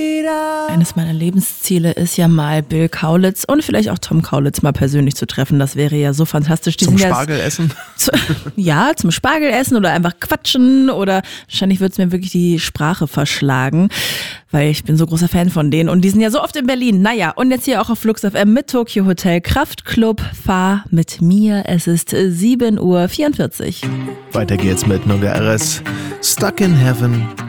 Eines meiner Lebensziele ist ja mal Bill Kaulitz und vielleicht auch Tom Kaulitz mal persönlich zu treffen. Das wäre ja so fantastisch. Zum Spargelessen? Ja, zum Spargelessen oder einfach quatschen oder wahrscheinlich wird es mir wirklich die Sprache verschlagen, weil ich bin so großer Fan von denen und die sind ja so oft in Berlin. Naja, und jetzt hier auch auf Flux FM mit Tokyo Hotel Kraftklub. Fahr mit mir. Es ist 7:44 Uhr. Weiter geht's mit Noga RS. Stuck in Heaven.